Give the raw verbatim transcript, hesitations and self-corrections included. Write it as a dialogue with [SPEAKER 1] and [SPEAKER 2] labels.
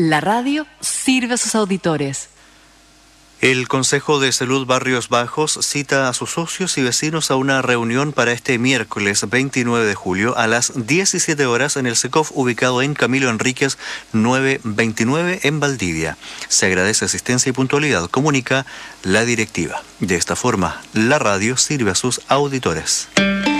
[SPEAKER 1] La radio sirve a sus auditores.
[SPEAKER 2] El Consejo de Salud Barrios Bajos cita a sus socios y vecinos a una reunión para este miércoles veintinueve de julio a las diecisiete horas en el SECOF ubicado en Camilo Enríquez novecientos veintinueve en Valdivia. Se agradece asistencia y puntualidad, comunica la directiva. De esta forma, la radio sirve a sus auditores.